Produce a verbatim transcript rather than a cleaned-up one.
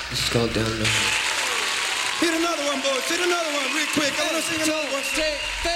This is called Down and Out. Hit another one, boys. Hit another one real quick. I want to sing another one. Two, three, four.